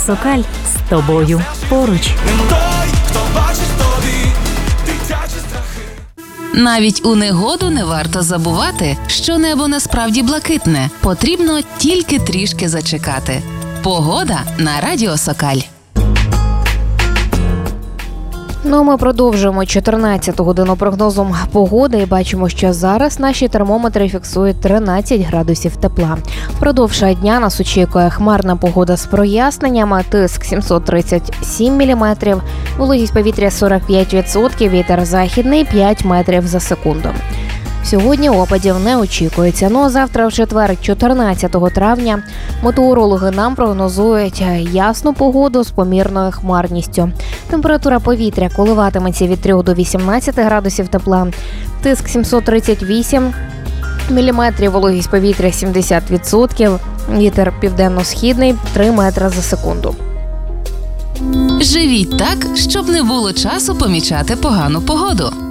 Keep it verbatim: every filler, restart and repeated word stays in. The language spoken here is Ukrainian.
Сокаль з тобою поруч. Навіть у негоду не варто забувати, що небо насправді блакитне. Потрібно тільки трішки зачекати. Погода на Радіо Сокаль. Ну, ми продовжуємо чотирнадцяту годину прогнозом погоди і бачимо, що зараз наші термометри фіксують тринадцять градусів тепла. Впродовж дня нас очікує хмарна погода з проясненнями, тиск сімсот тридцять сім міліметрів, вологість повітря сорок п'ять відсотків, вітер західний п'ять метрів за секунду. Сьогодні опадів не очікується. Ну а завтра, в четвер, чотирнадцятого травня, метеорологи нам прогнозують ясну погоду з помірною хмарністю. Температура повітря коливатиметься від трьох до вісімнадцяти градусів тепла, тиск сімсот тридцять вісім міліметрів, вологість повітря сімдесят відсотків, вітер південно-східний три метри за секунду. Живіть так, щоб не було часу помічати погану погоду.